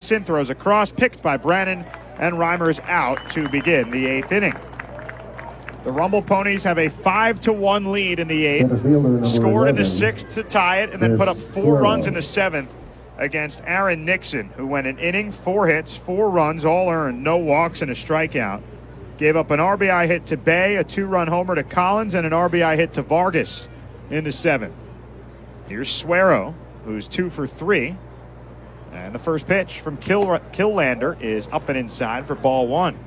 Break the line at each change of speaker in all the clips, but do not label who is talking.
Nixon throws across, picked by Brennan, and Reimers out to begin the 8th inning. The Rumble Ponies have a 5-1 lead in the 8th, scored in the 6th to tie it, and then put up 4 runs in the 7th against Aaron Nixon, who went an inning, 4 hits, 4 runs, all earned, no walks, and a strikeout. Gave up an RBI hit to Bay, a 2-run homer to Collins, and an RBI hit to Vargas in the 7th. Here's Suero, who's 2 for 3. And the first pitch from Killander is up and inside for ball 1.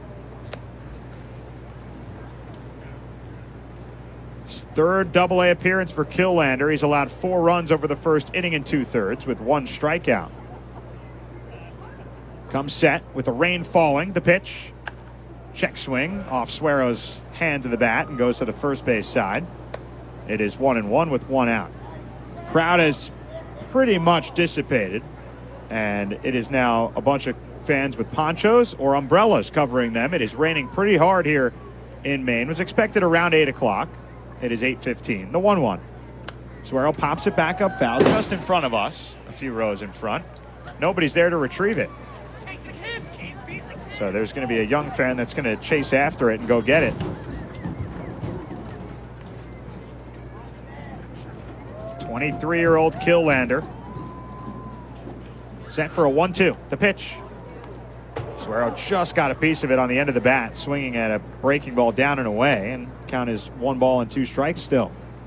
His third Double-A appearance for Killander. He's allowed 4 runs over the first inning and 2/3 with 1 strikeout. Comes set with the rain falling. The pitch. Check swing off Suero's hand to the bat and goes to the first base side. It is 1-1 with 1 out. Crowd has pretty much dissipated, and it is now a bunch of fans with ponchos or umbrellas covering them. It is raining pretty hard here in Maine. It was expected around 8 o'clock. It is 8:15. The 1-1. Suero pops it back up foul just in front of us, a few rows in front. Nobody's there to retrieve it. So there's going to be a young fan that's going to chase after it and go get it. 23-year-old Killander. Set for a 1-2. The pitch. Suero just got a piece of it on the end of the bat, swinging at a breaking ball down and away, and count is 1 ball and 2 strikes still.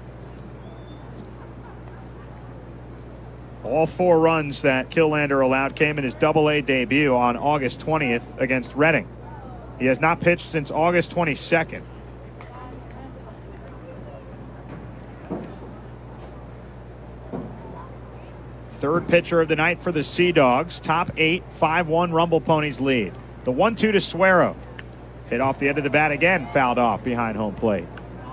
All 4 runs that Killander allowed came in his Double-A debut on August 20th against Reading. He has not pitched since August 22nd. Third pitcher of the night for the Sea Dogs. Top 8, 5-1 Rumble Ponies lead. The 1-2 to Suero. Hit off the end of the bat again, fouled off behind home plate.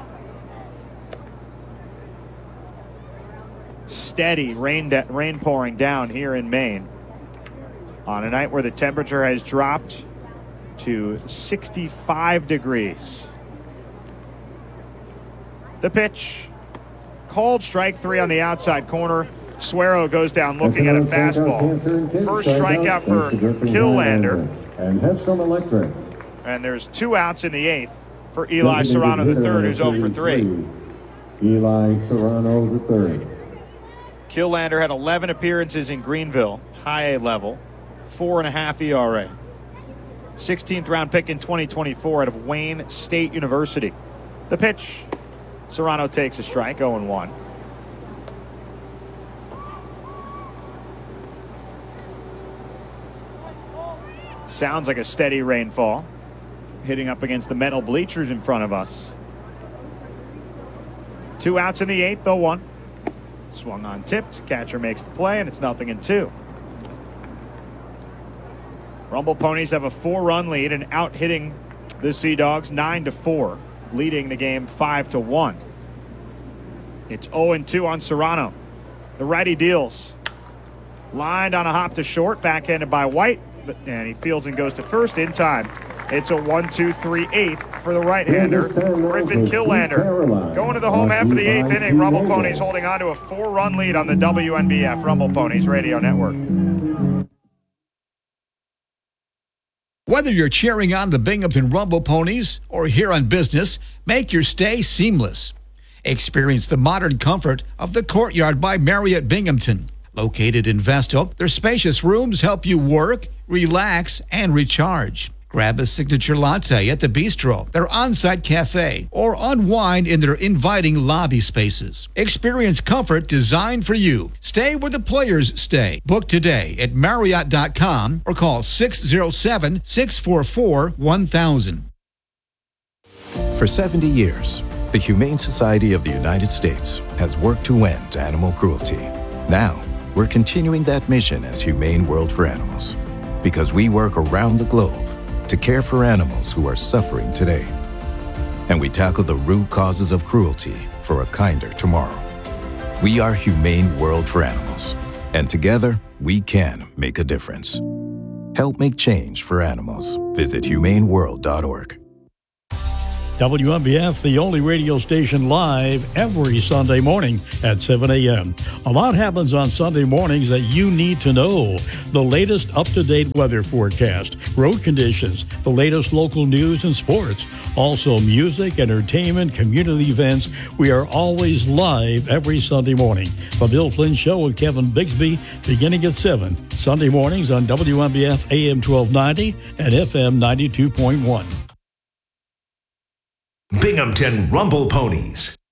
Steady rain pouring down here in Maine on a night where the temperature has dropped to 65 degrees. The pitch. Called strike 3 on the outside corner. Suero goes down looking at a fastball. First strikeout for Killander. And there's 2 outs in the 8th for Eli Serrano III, who's 0 for 3.
Eli Serrano III.
Killander had 11 appearances in Greenville, high A level, 4.5 ERA. 16th round pick in 2024 out of Wayne State University. The pitch. Serrano takes a strike, 0-1. Sounds like a steady rainfall hitting up against the metal bleachers in front of us. 2 outs in the 8th, 0-1. Swung on tipped. Catcher makes the play, and it's 0-2. Rumble Ponies have a 4-run lead and out hitting the Sea Dogs 9-4, leading the game 5-1. It's 0-2 on Serrano. The righty deals. Lined on a hop to short, backhanded by White, and he fields and goes to first in time. It's a 1-2-3 8th for the right-hander, Griffin Killander. Going to the home half of the 8th inning, Rumble Ponies holding on to a 4-run lead on the WNBF Rumble Ponies Radio Network.
Whether you're cheering on the Binghamton Rumble Ponies or here on business, make your stay seamless. Experience the modern comfort of the Courtyard by Marriott Binghamton. Located in Vestal, their spacious rooms help you work, relax, and recharge. Grab a signature latte at the bistro, their on-site cafe, or unwind in their inviting lobby spaces. Experience comfort designed for you. Stay where the players stay. Book today at Marriott.com or call 607-644-1000.
For 70 years, the Humane Society of the United States has worked to end animal cruelty. Now, we're continuing that mission as Humane World for Animals, because we work around the globe to care for animals who are suffering today. And we tackle the root causes of cruelty for a kinder tomorrow. We are Humane World for Animals, and together we can make a difference. Help make change for animals. Visit humaneworld.org.
WMBF, the only radio station live every Sunday morning at 7 a.m. A lot happens on Sunday mornings that you need to know. The latest up-to-date weather forecast, road conditions, the latest local news and sports. Also music, entertainment, community events. We are always live every Sunday morning. The Bill Flynn Show with Kevin Bigsby beginning at 7. Sunday mornings on WMBF AM 1290 and FM 92.1.
Binghamton Rumble Ponies.